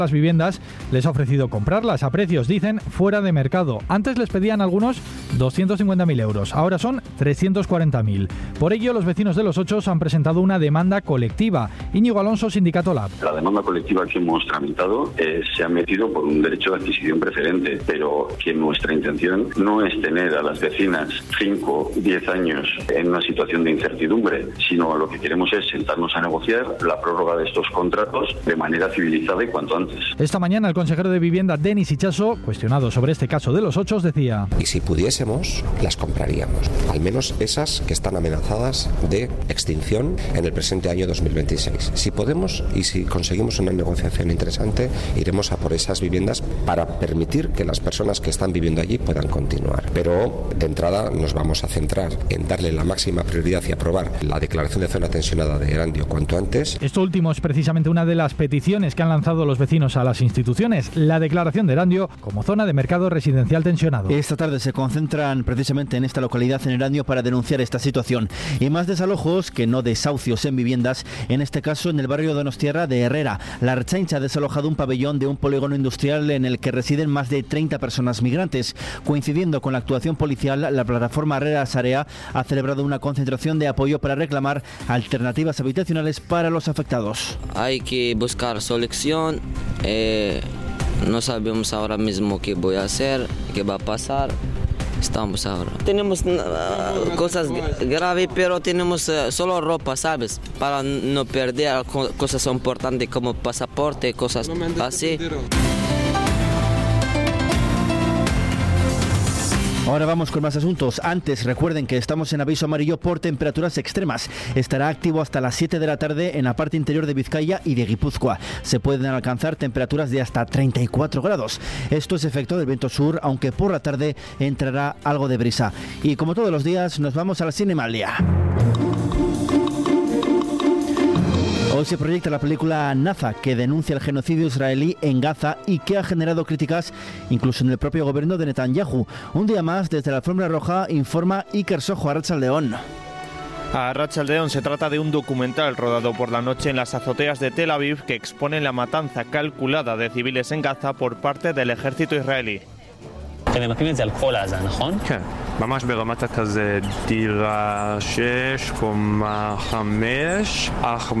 las viviendas les ha ofrecido comprarlas a precios, dicen, fuera de mercado. Antes les pedían algunos 250.000 euros, ahora son 340.000. Por ello, los vecinos de Los Ochos han presentado una demanda colectiva. Íñigo Alonso, Sindicato Lab. La demanda colectiva que hemos tramitado se ha metido por un derecho de adquisición preferente, pero que nuestra intención no es tener a las vecinas 5, 10 años en una situación de incertidumbre, sino lo que queremos es sentarnos a negociar la prórroga de estos contratos de manera civilizada y cuanto antes. Esta mañana el consejero de Vivienda, Denis Itxaso, cuestionado sobre este caso de Los Ochos, decía: y si pudiésemos, las compraríamos, al menos esas que están amenazadas de extinción en el presente año 2026. Si podemos y si conseguimos una negociación interesante, iremos a por esas viviendas para permitir que las personas que están viviendo allí puedan continuar. Pero de entrada nos vamos a centrar en darle la máxima prioridad y aprobar la declaración de zona tensionada de Erandio cuanto antes. Esto último es precisamente una de las peticiones que han lanzado los vecinos a las instituciones, la declaración de Erandio como zona de mercado residencial tensionado. Esta tarde se concentran precisamente en esta localidad, en Erandio, para denunciar esta situación. Y más desalojos que no desahucios en viviendas, en este caso en el barrio Donostiarra de Herrera. La Ertzaintza ha desalojado un pabellón de un polígono industrial en el que residen más de 30 personas migrantes. Coincidiendo con la actuación policial, la plataforma Herrera Sarea ha celebrado una concentración de apoyo para reclamar alternativas habitacionales para los afectados. Hay que buscar solución. No sabemos ahora mismo qué voy a hacer, qué va a pasar. Estamos ahora. Tenemos cosas graves, pero tenemos solo ropa, ¿sabes? Para no perder cosas importantes como pasaporte, cosas así. Ahora vamos con más asuntos. Antes, recuerden que estamos en aviso amarillo por temperaturas extremas. Estará activo hasta las 7 de la tarde en la parte interior de Vizcaya y de Guipúzcoa. Se pueden alcanzar temperaturas de hasta 34 grados. Esto es efecto del viento sur, aunque por la tarde entrará algo de brisa. Y como todos los días, nos vamos al Cinemalia. Hoy se proyecta la película Naza, que denuncia el genocidio israelí en Gaza y que ha generado críticas incluso en el propio gobierno de Netanyahu. Un día más, desde la Alfombra Roja, informa Iker Sojo, Arratsaldeon. A Arratsaldeon, se trata de un documental rodado por la noche en las azoteas de Tel Aviv que expone la matanza calculada de civiles en Gaza por parte del ejército israelí. אתם ממקמים את זה על כל עזה, נכון? כן, ממש ברמת הכזה דירה 6, קומה 5, אח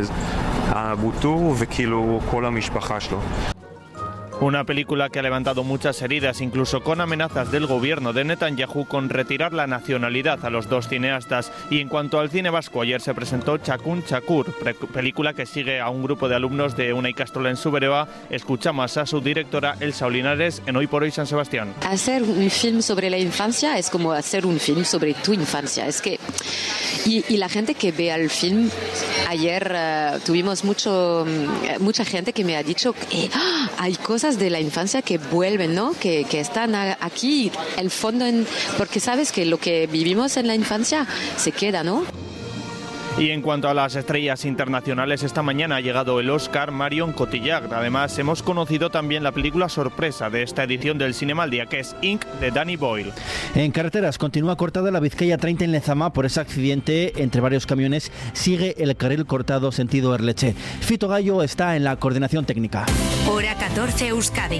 אבו טור וכאילו כל המשפחה שלו. Una película que ha levantado muchas heridas, incluso con amenazas del gobierno de Netanyahu con retirar la nacionalidad a los dos cineastas. Y en cuanto al cine vasco, ayer se presentó Txakun Txakur, película que sigue a un grupo de alumnos de una Ikastola en Zuberoa. Escuchamos a su directora, Elsa Linares, en Hoy por Hoy San Sebastián. Hacer un film sobre la infancia es como hacer un film sobre tu infancia. Es que y la gente que ve el film, ayer tuvimos mucha gente que me ha dicho que hay cosas de la infancia que vuelven, ¿no? Que están aquí, el fondo, porque sabes que lo que vivimos en la infancia se queda, ¿no? Y en cuanto a las estrellas internacionales, esta mañana ha llegado el Oscar Marion Cotillard. Además, hemos conocido también la película sorpresa de esta edición del Cinema al Día, que es Inc. de Danny Boyle. En carreteras, continúa cortada la Vizcaya 30 en Lezama por ese accidente entre varios camiones. Sigue el carril cortado sentido Erleche. Fito Gallo está en la coordinación técnica. Hora 14 Euskadi.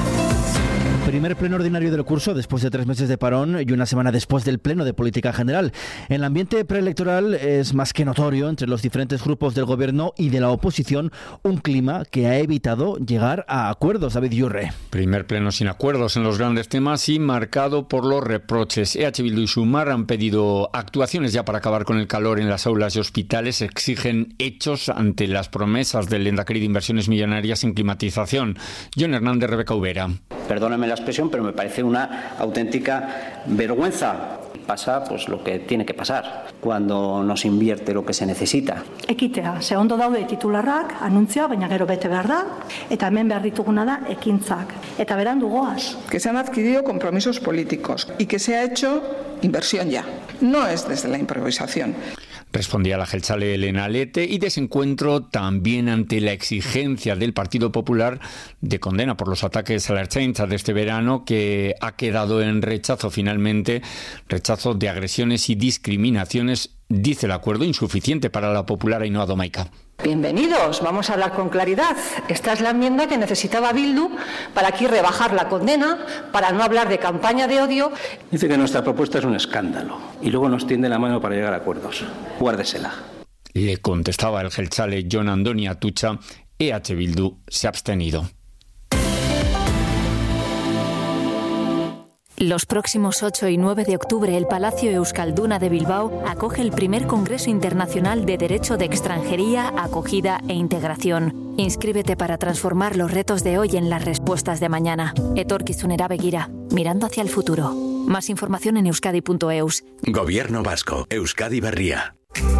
Primer pleno ordinario del curso después de 3 meses de parón y una semana después del pleno de política general. El ambiente preelectoral es más que notorio entre los diferentes grupos del gobierno y de la oposición, un clima que ha evitado llegar a acuerdos. David Yurre. Primer pleno sin acuerdos en los grandes temas y marcado por los reproches. EH Bildu y Sumar han pedido actuaciones ya para acabar con el calor en las aulas y hospitales. Exigen hechos ante las promesas del Lehendakari de inversiones millonarias en climatización. Jon Hernández, Rebeca Ubera. Perdóname la expresión, pero me parece una auténtica vergüenza. Pasa pues lo que tiene que pasar cuando no se invierte lo que se necesita. Ekitea, ze ondo daude titularrak, anuntzioa, baina gero bete behar da, eta hemen behar dituguna da ekintzak. Eta berandu goaz. Que se han adquirido compromisos políticos y que se ha hecho inversión ya. No es desde la improvisación. Respondía la jeltzale Elena Lete y desencuentro también ante la exigencia del Partido Popular de condena por los ataques a la Ertzaintza de este verano, que ha quedado en rechazo finalmente, rechazo de agresiones y discriminaciones, dice el acuerdo, insuficiente para la popular Ainhoa Domaica. Bienvenidos, vamos a hablar con claridad. Esta es la enmienda que necesitaba Bildu para aquí rebajar la condena, para no hablar de campaña de odio. Dice que nuestra propuesta es un escándalo y luego nos tiende la mano para llegar a acuerdos. Guárdesela. Le contestaba el jeltzale Jon Andoni Atutxa. EH Bildu se ha abstenido. Los próximos 8 y 9 de octubre, el Palacio Euskalduna de Bilbao acoge el primer Congreso Internacional de Derecho de Extranjería, Acogida e Integración. Inscríbete para transformar los retos de hoy en las respuestas de mañana. Etorkizunera begira, mirando hacia el futuro. Más información en euskadi.eus. Gobierno vasco, Euskadi Berria.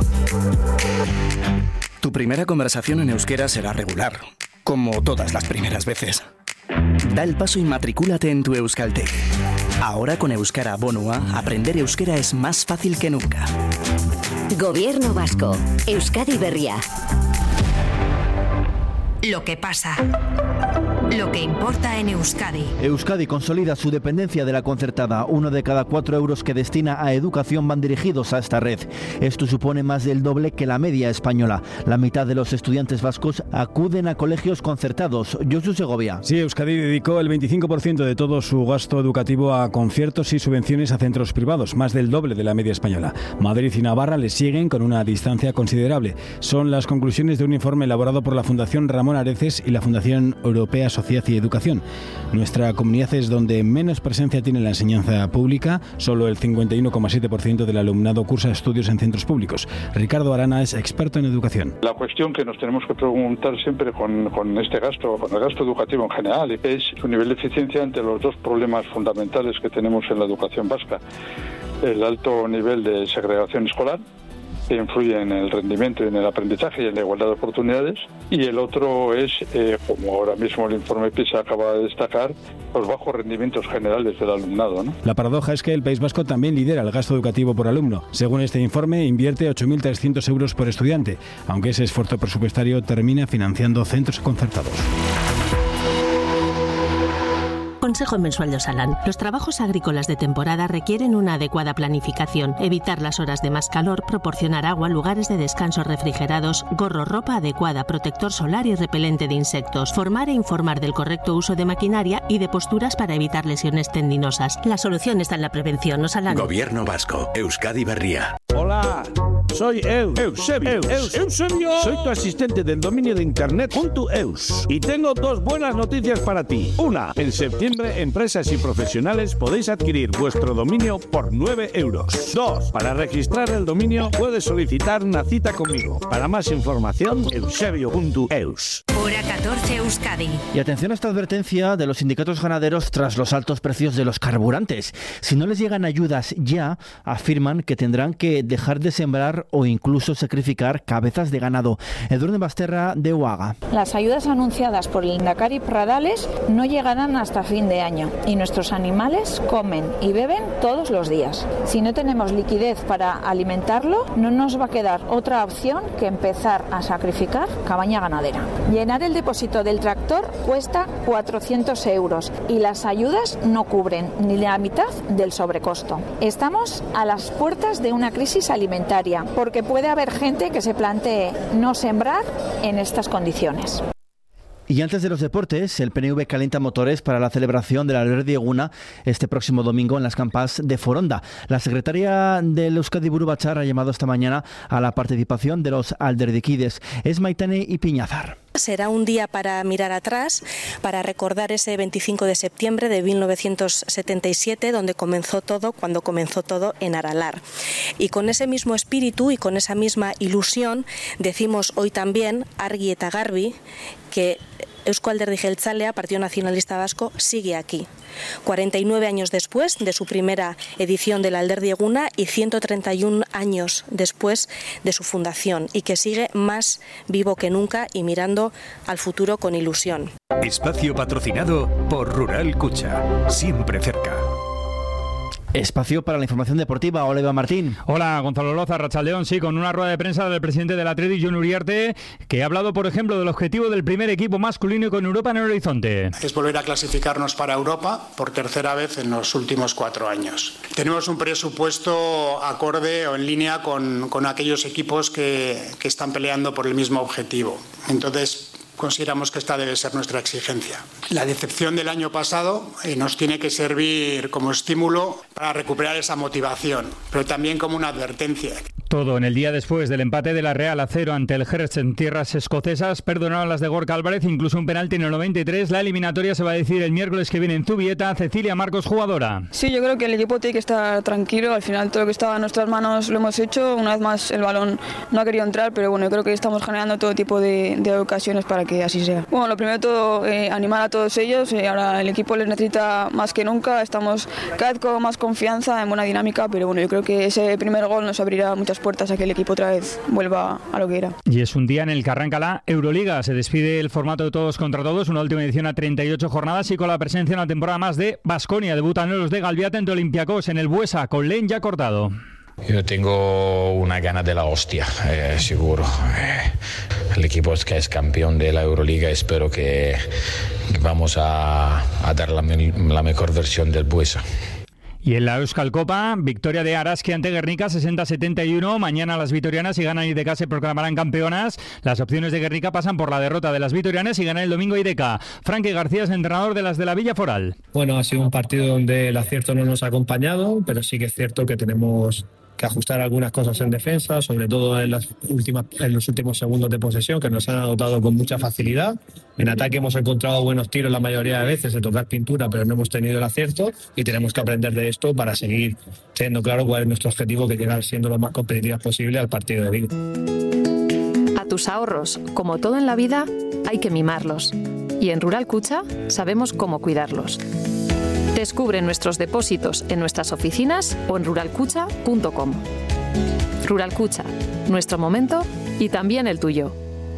Tu primera conversación en euskera será regular, como todas las primeras veces. Da el paso y matricúlate en tu Euskaltec. Ahora con Euskara Bonua, aprender euskera es más fácil que nunca. Gobierno vasco, Euskadi Berria. Lo que pasa. Lo que importa en Euskadi. Euskadi consolida su dependencia de la concertada. 1 de cada 4 euros que destina a educación van dirigidos a esta red. Esto supone más del doble que la media española. La mitad de los estudiantes vascos acuden a colegios concertados. Josu Segovia. Sí, Euskadi dedicó el 25% de todo su gasto educativo a conciertos y subvenciones a centros privados, más del doble de la media española. Madrid y Navarra le siguen con una distancia considerable. Son las conclusiones de un informe elaborado por la Fundación Ramón Areces y la Fundación Europea Sociedad y Educación. Nuestra comunidad es donde menos presencia tiene la enseñanza pública. Solo el 51,7% del alumnado cursa estudios en centros públicos. Ricardo Arana es experto en educación. La cuestión que nos tenemos que preguntar siempre con este gasto, con el gasto educativo en general, es su nivel de eficiencia ante los dos problemas fundamentales que tenemos en la educación vasca. El alto nivel de segregación escolar, que influye en el rendimiento y en el aprendizaje y en la igualdad de oportunidades, y el otro es, como ahora mismo el informe PISA acaba de destacar, los bajos rendimientos generales del alumnado, ¿no? La paradoja es que el País Vasco también lidera el gasto educativo por alumno. Según este informe, invierte 8.300 euros por estudiante, aunque ese esfuerzo presupuestario termina financiando centros concertados. Consejo mensual de Osalan. Los trabajos agrícolas de temporada requieren una adecuada planificación, evitar las horas de más calor, proporcionar agua, lugares de descanso refrigerados, gorro, ropa adecuada, protector solar y repelente de insectos, formar e informar del correcto uso de maquinaria y de posturas para evitar lesiones tendinosas. La solución está en la prevención. Osalan. Gobierno vasco, Euskadi Berria. Hola, soy Eusebio. Soy tu asistente del dominio de internet .eus. Y tengo dos buenas noticias para ti. Una, en septiembre empresas y profesionales podéis adquirir vuestro dominio por 9 euros. 2, para registrar el dominio puedes solicitar una cita conmigo. Para más información, eusebio.eus. Hora 14 Euskadi. Y atención a esta advertencia de los sindicatos ganaderos tras los altos precios de los carburantes. Si no les llegan ayudas ya, afirman que tendrán que dejar de sembrar o incluso sacrificar cabezas de ganado. Edurne Basterra de Uaga. Las ayudas anunciadas por el Lehendakari Pradales no llegarán hasta fin de año y nuestros animales comen y beben todos los días. Si no tenemos liquidez para alimentarlo, no nos va a quedar otra opción que empezar a sacrificar cabaña ganadera. Llenar el depósito del tractor cuesta 400 euros y las ayudas no cubren ni la mitad del sobrecosto. Estamos a las puertas de una crisis alimentaria porque puede haber gente que se plantee no sembrar en estas condiciones. Y antes de los deportes, el PNV calienta motores para la celebración de la Alderdi Eguna este próximo domingo en las campas de Foronda. La secretaria del Euskadi Buru Batzar ha llamado esta mañana a la participación de los alderdikides. Es Maitane Ipiñazar. Será un día para mirar atrás, para recordar ese 25 de septiembre de 1977, donde comenzó todo, cuando comenzó todo en Aralar. Y con ese mismo espíritu y con esa misma ilusión, decimos hoy también, argi eta garbi, que Eusko Alderdi Jeltzalea, Partido Nacionalista Vasco, sigue aquí. 49 años después de su primera edición de la Alderdi Eguna y 131 años después de su fundación, y que sigue más vivo que nunca y mirando al futuro con ilusión. Espacio patrocinado por Rural Kutxa, siempre cerca. Espacio para la información deportiva. Hola, Iván Martín. Hola, Gonzalo Loza, Arratsaldeón. Sí, con una rueda de prensa del presidente del Athletic, Jon Uriarte, que ha hablado, por ejemplo, del objetivo del primer equipo masculino con Europa en el horizonte. Es volver a clasificarnos para Europa por tercera vez en los últimos 4 años. Tenemos un presupuesto acorde o en línea con aquellos equipos que están peleando por el mismo objetivo. Entonces, consideramos que esta debe ser nuestra exigencia. La decepción del año pasado nos tiene que servir como estímulo para recuperar esa motivación, pero también como una advertencia. Todo en el día después del empate de la Real a 0 ante el Hertz en tierras escocesas. Perdonaron las de Gorka Álvarez, incluso un penalti en el 93. La eliminatoria se va a decidir el miércoles que viene en Zubieta. Cecilia Marcos, jugadora. Sí, yo creo que el equipo tiene que estar tranquilo. Al final todo lo que estaba en nuestras manos lo hemos hecho. Una vez más el balón no ha querido entrar, pero bueno, yo creo que estamos generando todo tipo de ocasiones para que así sea. Bueno, lo primero de todo, animar a todos ellos. Ahora el equipo les necesita más que nunca. Estamos cada vez con más confianza, en buena dinámica, pero bueno, yo creo que ese primer gol nos abrirá muchas puertas a que el equipo otra vez vuelva a lo que era. Y es un día en el que arranca la Euroliga. Se despide el formato de todos contra todos, una última edición a 38 jornadas y con la presencia en una temporada más de Baskonia. Debutan los de Galviate ante Olympiacos en el Buesa, con Len ya cortado. Yo tengo una gana de la hostia, seguro. El equipo que es campeón de la Euroliga, espero que vamos a dar la mejor versión del Buesa. Y en la Euskal Copa, victoria de Araski ante Guernica, 60-71. Mañana las vitorianas, si ganan IDK, se proclamarán campeonas. Las opciones de Guernica pasan por la derrota de las vitorianas y ganar el domingo IDK. Frankie García es entrenador de las de la Villa Foral. Bueno, ha sido un partido donde el acierto no nos ha acompañado, pero sí que es cierto que tenemos que ajustar algunas cosas en defensa, sobre todo en los últimos segundos de posesión, que nos han anotado con mucha facilidad. En ataque hemos encontrado buenos tiros la mayoría de veces de tocar pintura, pero no hemos tenido el acierto y tenemos que aprender de esto para seguir teniendo claro cuál es nuestro objetivo, que llegar siendo lo más competitivas posible al partido de liga. A tus ahorros, como todo en la vida, hay que mimarlos. Y en Rural Cucha sabemos cómo cuidarlos. Descubre nuestros depósitos en nuestras oficinas o en ruralcucha.com. Rural Cucha, nuestro momento y también el tuyo.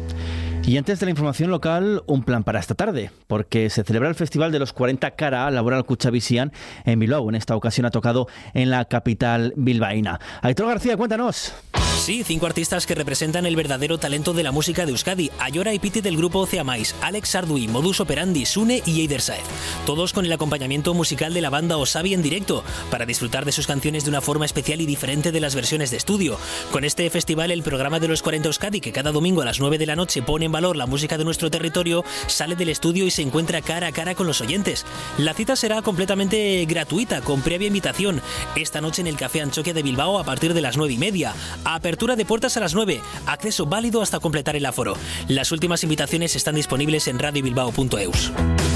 Y antes de la información local, un plan para esta tarde, porque se celebra el Festival de los 40 Cara Laboral Cuchavisian en Bilbao. En esta ocasión ha tocado en la capital bilbaína. Aitor García, cuéntanos. Sí, 5 artistas que representan el verdadero talento de la música de Euskadi. Ayora y Piti del grupo Oceamais, Alex Sardui, Modus Operandi, Sune y Eider Saez. Todos con el acompañamiento musical de la banda Osabi en directo, para disfrutar de sus canciones de una forma especial y diferente de las versiones de estudio. Con este festival, el programa de los 40 Euskadi, que cada domingo a las 9 de la noche pone en valor la música de nuestro territorio, sale del estudio y se encuentra cara a cara con los oyentes. La cita será completamente gratuita, con previa invitación. Esta noche en el Café Anchoquia de Bilbao a partir de las 9:30. Apertura de puertas a las 9, acceso válido hasta completar el aforo. Las últimas invitaciones están disponibles en radiobilbao.eus.